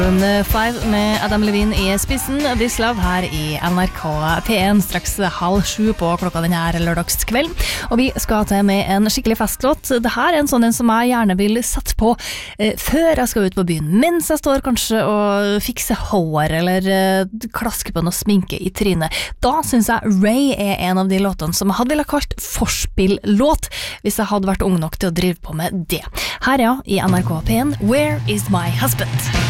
5 med Adam Levine I spissen. This Love her I NRK P1 straks 6:30 på klokka denne lørdagskveld. Og vi skal til med en skikkelig festlåt. Det her en sånn en som jeg gjerne vil sette på før jeg skal ut på byen, mens jeg står kanskje og fikser hår eller klasker på noe sminke I trynet. Da synes jeg Ray en av de låtene som jeg hadde ville kalt forspillåt hvis jeg hadde vært ung nok til å drive på med det. Her I NRK P1, Where is my husband?